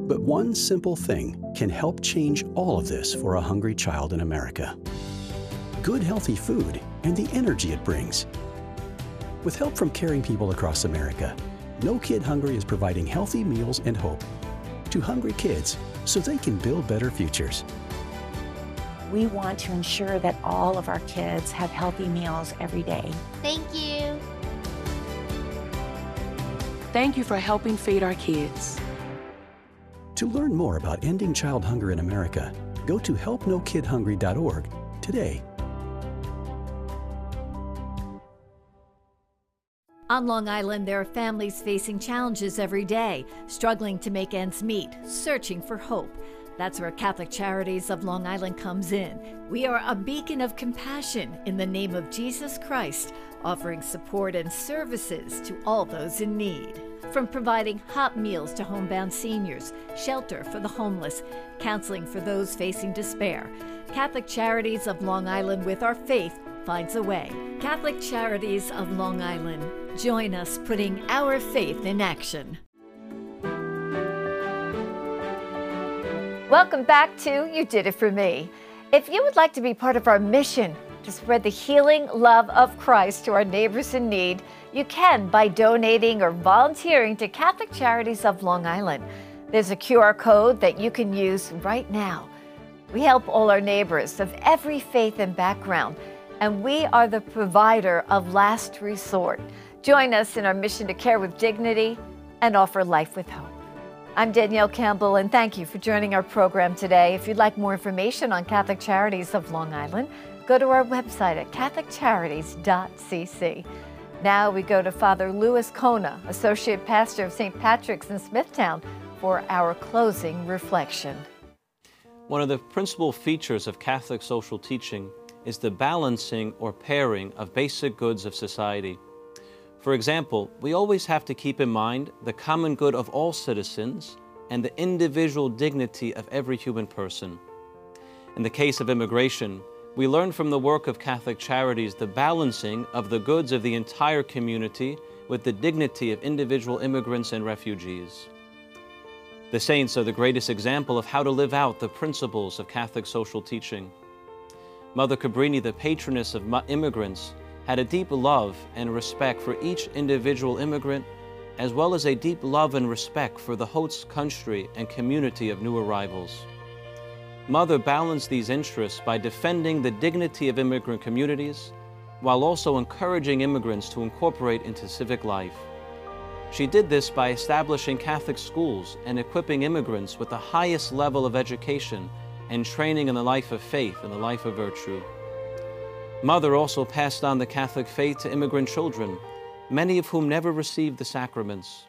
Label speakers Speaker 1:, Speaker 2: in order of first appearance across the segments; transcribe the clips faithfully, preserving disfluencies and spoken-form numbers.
Speaker 1: But one simple thing can help change all of this for a hungry child in America. Good, healthy food and the energy it brings. With help from caring people across America, No Kid Hungry is providing healthy meals and hope to hungry kids so they can build better futures.
Speaker 2: We want to ensure that all of our kids have healthy meals every day.
Speaker 3: Thank you.
Speaker 4: Thank you for helping feed our kids.
Speaker 1: To learn more about ending child hunger in America, go to help no kid hungry dot org today.
Speaker 5: On Long Island, there are families facing challenges every day, struggling to make ends meet, searching for hope. That's where Catholic Charities of Long Island comes in. We are a beacon of compassion in the name of Jesus Christ, offering support and services to all those in need. From providing hot meals to homebound seniors, shelter for the homeless, counseling for those facing despair, Catholic Charities of Long Island, with our faith, finds a way. Catholic Charities of Long Island. Join us putting our faith in action. Welcome back to You Did It For Me. If you would like to be part of our mission to spread the healing love of Christ to our neighbors in need, you can by donating or volunteering to Catholic Charities of Long Island. There's a Q R code that you can use right now. We help all our neighbors of every faith and background, and we are the provider of last resort. Join us in our mission to care with dignity and offer life with hope. I'm Danielle Campbell, and thank you for joining our program today. If you'd like more information on Catholic Charities of Long Island, go to our website at catholic charities dot c c. Now we go to Father Louis Kona, Associate Pastor of Saint Patrick's in Smithtown, for our closing reflection.
Speaker 6: One of the principal features of Catholic social teaching is the balancing or pairing of basic goods of society. For example, we always have to keep in mind the common good of all citizens and the individual dignity of every human person. In the case of immigration, we learn from the work of Catholic Charities the balancing of the goods of the entire community with the dignity of individual immigrants and refugees. The saints are the greatest example of how to live out the principles of Catholic social teaching. Mother Cabrini, the patroness of immigrants, had a deep love and respect for each individual immigrant, as well as a deep love and respect for the host country and community of new arrivals. Mother balanced these interests by defending the dignity of immigrant communities, while also encouraging immigrants to incorporate into civic life. She did this by establishing Catholic schools and equipping immigrants with the highest level of education and training in the life of faith and the life of virtue. Mother also passed on the Catholic faith to immigrant children, many of whom never received the sacraments.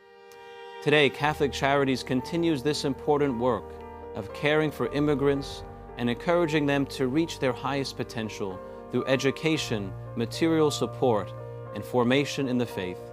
Speaker 6: Today, Catholic Charities continues this important work of caring for immigrants and encouraging them to reach their highest potential through education, material support, and formation in the faith.